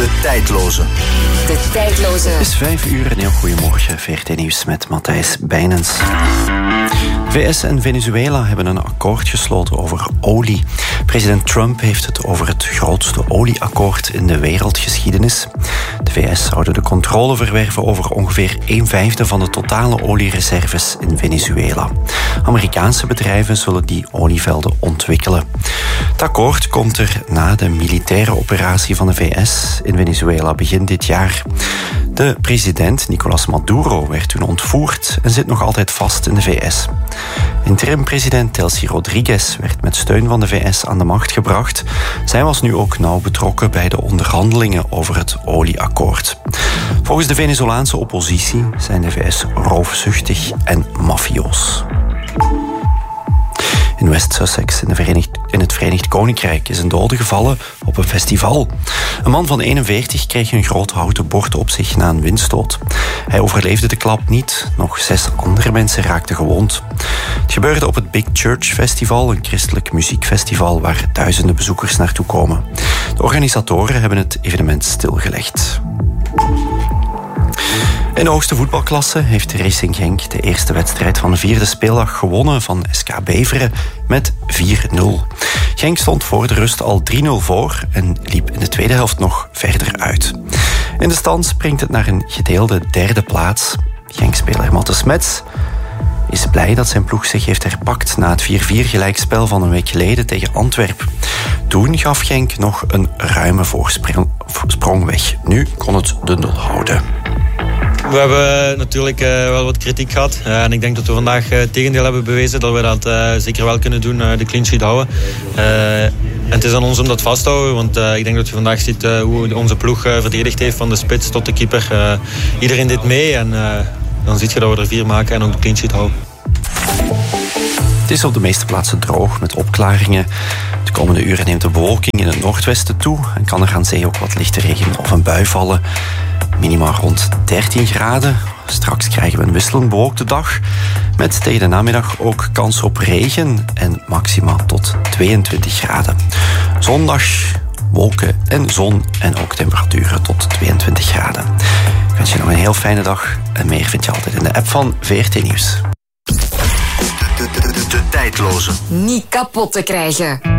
De tijdloze. De tijdloze. Het is 5 uur, een heel goedemorgen. VRT Nieuws met Matthijs Bijnens. VS en Venezuela hebben een akkoord gesloten over olie. President Trump heeft het over het grootste olieakkoord in de wereldgeschiedenis. De VS zouden de controle verwerven over ongeveer 1/5 van de totale oliereserves in Venezuela. Amerikaanse bedrijven zullen die olievelden ontwikkelen. Het akkoord komt er na de militaire operatie van de VS in Venezuela begin dit jaar. De president, Nicolás Maduro, werd toen ontvoerd en zit nog altijd vast in de VS. Interim-president Delcy Rodriguez werd met steun van de VS aan de macht gebracht. Zij was nu ook nauw betrokken bij de onderhandelingen over het olieakkoord. Volgens de Venezolaanse oppositie zijn de VS roofzuchtig en mafioos. In West Sussex in het Verenigd Koninkrijk is een dode gevallen op een festival. Een man van 41 kreeg een groot houten bord op zich na een windstoot. Hij overleefde de klap niet. Nog 6 andere mensen raakten gewond. Het gebeurde op het Big Church Festival, een christelijk muziekfestival waar duizenden bezoekers naartoe komen. De organisatoren hebben het evenement stilgelegd. In de hoogste voetbalklasse heeft Racing Genk de eerste wedstrijd van de 4e speeldag gewonnen van SK Beveren met 4-0. Genk stond voor de rust al 3-0 voor en liep in de tweede helft nog verder uit. In de stand springt het naar een gedeelde 3e plaats. Genk-speler Matte Smets is blij dat zijn ploeg zich heeft herpakt na het 4-4 gelijkspel van een week geleden tegen Antwerpen. Toen gaf Genk nog een ruime voorsprong weg. Nu kon het de 0 houden. We hebben natuurlijk wel wat kritiek gehad. En ik denk dat we vandaag het tegendeel hebben bewezen. Dat we dat zeker wel kunnen doen, de clean sheet houden. En het is aan ons om dat vast te houden. Want ik denk dat je vandaag ziet hoe onze ploeg verdedigd heeft. Van de spits tot de keeper. Iedereen deed mee. En dan zie je dat we er 4 maken en ook de clean sheet houden. Het is op de meeste plaatsen droog met opklaringen. De komende uren neemt de bewolking in het noordwesten toe en kan er aan zee ook wat lichte regen of een bui vallen. Minima rond 13 graden. Straks krijgen we een wisselend bewolkte dag met tegen de namiddag ook kans op regen en maxima tot 22 graden. Zondag wolken en zon en ook temperaturen tot 22 graden. Ik wens je nog een heel fijne dag en meer vind je altijd in de app van VRT Nieuws. De tijdloze. Niet kapot te krijgen.